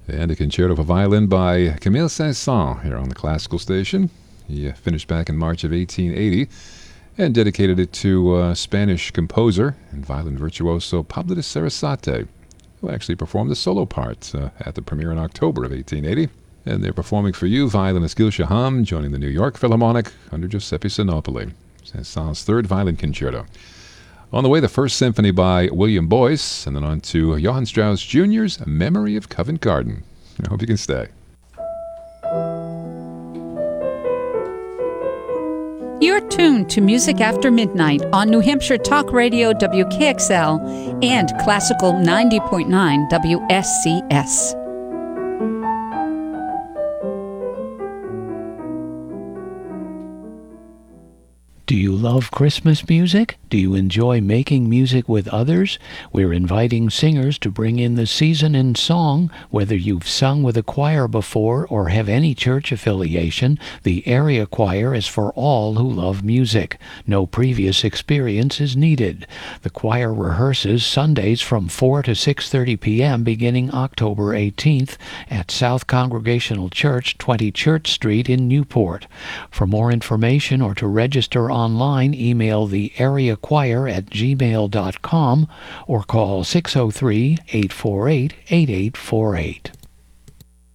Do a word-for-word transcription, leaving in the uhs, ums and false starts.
And a concerto for violin by Camille Saint-Saëns here on the Classical Station. He uh, finished back in March of eighteen eighty and dedicated it to uh, Spanish composer and violin virtuoso Pablo de Sarasate, who actually performed the solo part uh, at the premiere in October of eighteen eighty. And they're performing for you violinist Gil Shaham, joining the New York Philharmonic under Giuseppe Sinopoli. Saint-Saëns' third violin concerto. On the way, the First Symphony by William Boyce, and then on to Johann Strauss Junior's Memory of Covent Garden. I hope you can stay. You're tuned to Music After Midnight on New Hampshire Talk Radio W K X L and Classical ninety point nine W S C S. Do you love Christmas music? Do you enjoy making music with others? We're inviting singers to bring in the season in song. Whether you've sung with a choir before or have any church affiliation, the area choir is for all who love music. No previous experience is needed. The choir rehearses Sundays from four to six thirty p.m. beginning October eighteenth at South Congregational Church, twenty Church Street in Newport. For more information or to register online, email the area choir at gmail dot com or call six oh three, eight four eight, eight eight four eight.